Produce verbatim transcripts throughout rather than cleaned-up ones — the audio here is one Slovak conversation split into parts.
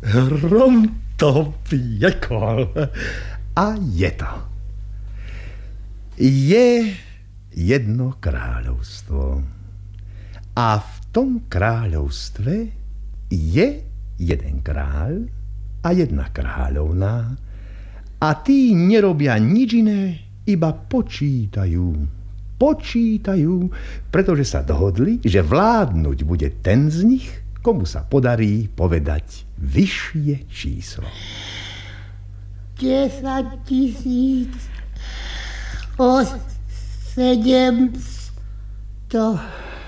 Hrom to piekol. A je to. Je jedno kráľovstvo. A v tom kráľovstve je jeden kráľ a jedna kráľovná. A tí nerobia nič iné, iba počítajú. Počítajú, pretože sa dohodli, že vládnuť bude ten z nich, komu sa podarí povedať vyššie číslo. Desať tisíc o sedemsto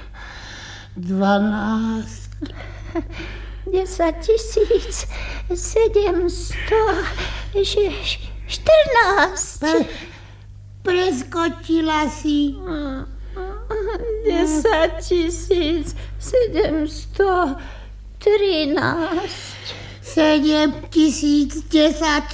dvanásť. Desať tisíc sedemsto štrnásť. Pre, preskočila si. Desať tisíc sedemsto trinásť. Sedem tisíc desať.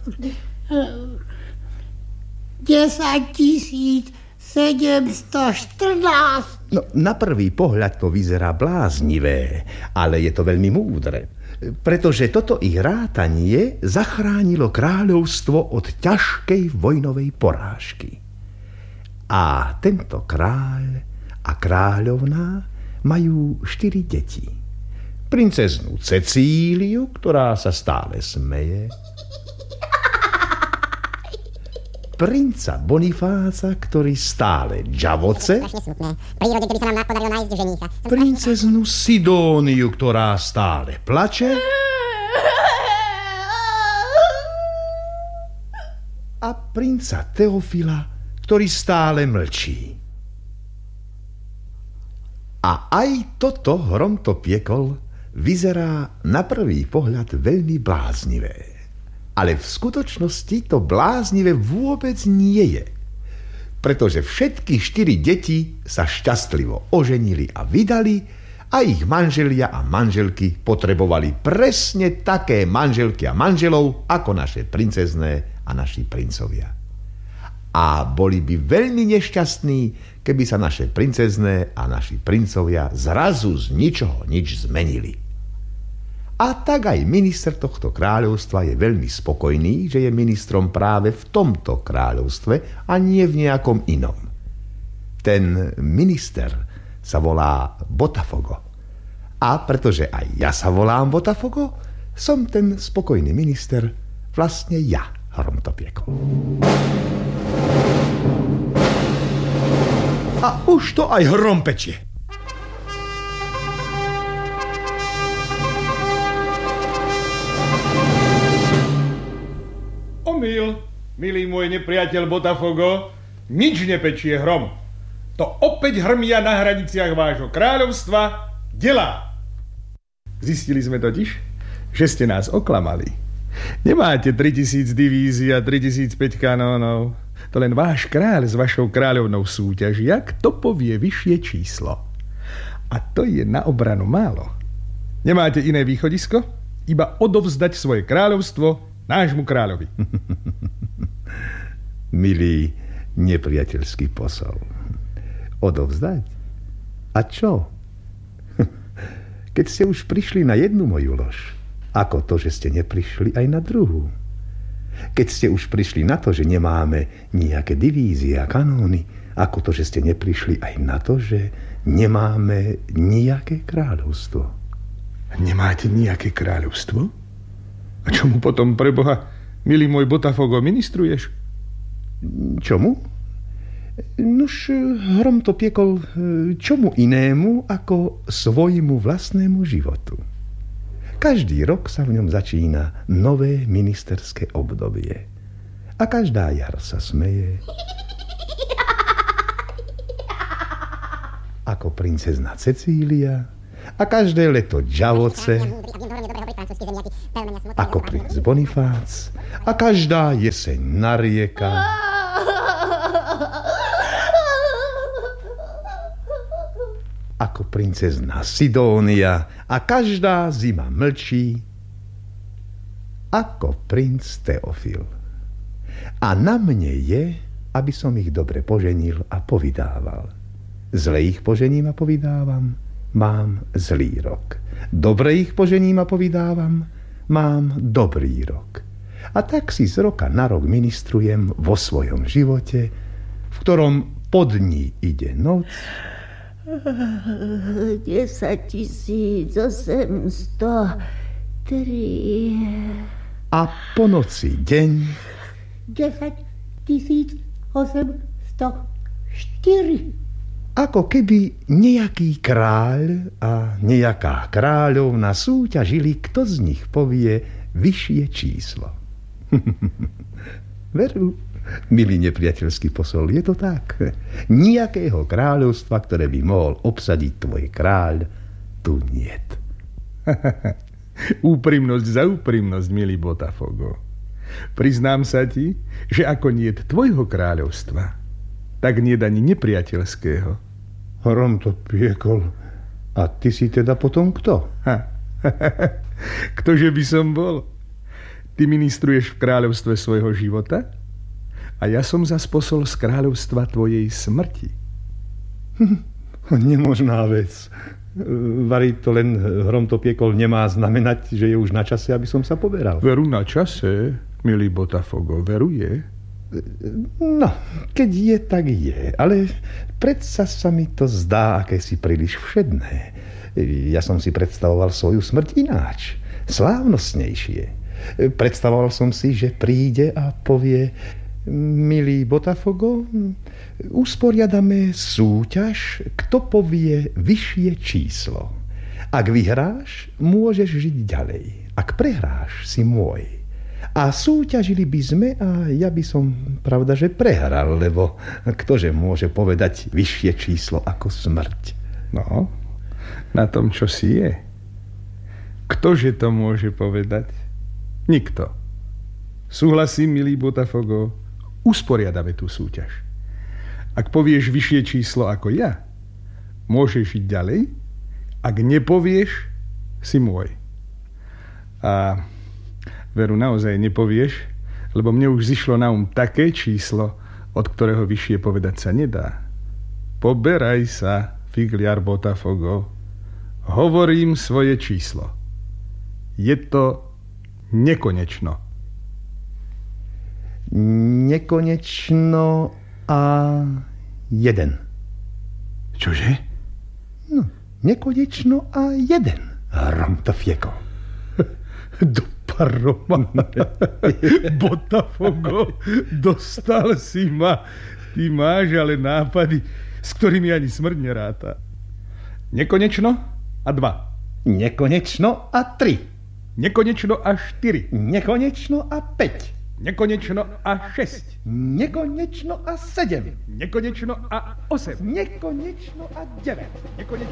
Desať tisíc sedemsto štrnásť. No, na prvý pohľad to vyzerá bláznivé, ale je to veľmi múdre. Pretože toto ich rátanie zachránilo kráľovstvo od ťažkej vojnovej porážky. A tento kráľ a kráľovná majú štyri deti. Princeznú Cecíliu, ktorá sa stále smeje. Princa Bonifáca, ktorý stále džavoce. Prírode, keby sa nám podarilo nájsť ženícha. Princeznú Sidóniu, ktorá stále plače. A princa Teofila, ktorý stále mlčí. A aj toto Hrom to piekol vyzerá na prvý pohľad veľmi bláznivé. Ale v skutočnosti to bláznivé vôbec nie je. Pretože všetky štyri deti sa šťastlivo oženili a vydali a ich manželia a manželky potrebovali presne také manželky a manželov ako naše princezné a naši princovia. A boli by veľmi nešťastní, keby sa naše princezné a naši princovia zrazu z ničoho nič zmenili. A tak aj minister tohto kráľovstva je veľmi spokojný, že je ministrom práve v tomto kráľovstve a nie v nejakom inom. Ten minister sa volá Botafogo. A pretože aj ja sa volám Botafogo, som ten spokojný minister vlastne ja, Hrom to piekol. A už to aj hrom pečie. Omyl, milý môj nepriateľ Botafogo, nič nepečie hrom. To opäť hrmia na hraniciach vášho kráľovstva delá. Zistili sme totiž, že ste nás oklamali. Nemáte tritisíc divízií a tritisícpäť kanónov. To len váš kráľ s vašou kráľovnou súťaží, jak to povie vyššie číslo. A to je na obranu málo. Nemáte iné východisko? Iba odovzdať svoje kráľovstvo nášmu kráľovi. Milý nepriateľský posol. Odovzdať? A čo? Keď ste už prišli na jednu moju lož, ako to, že ste neprišli aj na druhú. Keď ste už prišli na to, že nemáme nejaké divízie a kanóny, ako to, že ste neprišli aj na to, že nemáme nejaké kráľovstvo. Nemáte nejaké kráľovstvo? A čomu potom, pre Boha, milý môj Botafogo, ministruješ? Čomu? Nuž, Hrom to piekol čomu inému ako svojmu vlastnému životu. Každý rok sa v ňom začína nové ministerské obdobie. A každá jar sa smeje. Ako princezna Cecília. A každé leto džavoce. Ako princ Bonifác. A každá jeseň narieka. Ako princezna Sidónia. A každá zima mlčí. Ako princ Teofil. A na mne je, aby som ich dobre poženil a povydával. Zle ich požením a povydávam, mám zlý rok. Dobre ich požením a povydávam, mám dobrý rok. A tak si z roka na rok ministrujem vo svojom živote, v ktorom po dní ide noc. Desať tisíc osemsto tri. A po noci deň. Desať tisíc osemsto štyri. Ako keby nejaký kráľ a nejaká kráľovna súťažili, kto z nich povie vyššie číslo. Veru, milý nepriateľský posol, je to tak. Nijakého kráľovstva, ktoré by mohol obsadiť tvoj kráľ, tu niet. Úprimnosť za úprimnosť, milý Botafogo. Priznám sa ti, že ako niet tvojho kráľovstva, tak niet ani nepriateľského. Hrom to piekol. A ty si teda potom kto? Ha. Ktože by som bol? Ty ministruješ v kráľovstve svojho života a ja som zas posol z kráľovstva tvojej smrti. Nemožná vec. Vari to len hrom to piekol nemá znamenať, že je už na čase, aby som sa poberal. Veru na čase, milý Botafogo, veru je. No, keď je, tak je. Ale predsa sa mi to zdá akési príliš všedné. Ja som si predstavoval svoju smrť ináč. Slávnostnejšie. Predstavoval som si, že príde a povie: milý Botafogo, usporiadame súťaž, kto povie vyššie číslo. Ak vyhráš, môžeš žiť ďalej. Ak prehráš, si môj. A súťažili by sme a ja by som, pravda, že prehral, lebo ktože môže povedať vyššie číslo ako smrť? No, na tom, čo si je. Ktože to môže povedať? Nikto. Súhlasím, milý Botafogo, usporiadame tú súťaž. Ak povieš vyššie číslo ako ja, môžeš ísť ďalej. Ak nepovieš, si môj. A veru naozaj nepovieš, lebo mne už zišlo na um také číslo, od ktorého vyššie povedať sa nedá. Poberaj sa, figliar Botafogo. Hovorím svoje číslo. Je to nekonečno. Nekonečno a jeden. Čože? No, nekonečno a jeden. Hrom to fiekol. Do paroma. Botafogo, dostal si ma. Ty máš ale nápady, s ktorými ani smrť neráta. Nekonečno a dva. Nekonečno a tri. Nekonečno a štyri. Nekonečno a päť. Nekonečno a šesť. Nekonečno a sedem. Nekonečno a osem. Nekonečno a deväť. Nekonečno